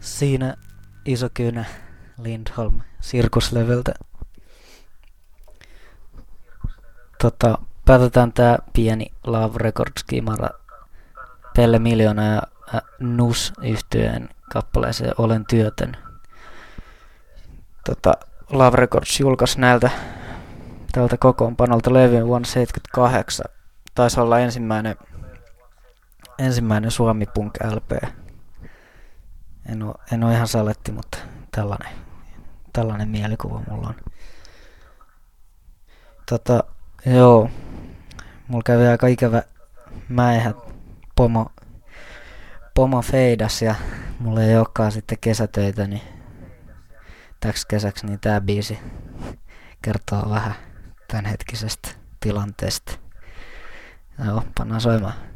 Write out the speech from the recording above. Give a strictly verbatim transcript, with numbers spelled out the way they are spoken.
Siinä Iso Kynä Lindholm sirkuslevyltä. Tota, päätetään tää pieni Love Records-kimara Pelle Miljoona ja äh, Nus yhtyeen kappaleeseen Olen työtön. Tota, Love Records julkaisi näiltä tältä kokoonpanolta levyn vuonna seitsemänkymmentäkahdeksan. Taisi olla ensimmäinen, ensimmäinen Suomi Punk L P. En oo, en oo ihan saletti, mutta tällainen, tällainen mielikuva mulla on. Tota, joo. Mulla kävi aika ikävä mäihä pomo, pomo feidas ja mulla ei olekaan sitten kesätöitä, niin täks kesäksi niin tää biisi kertoo vähän tämänhetkisestä tilanteesta. Joo, pannaan soimaan.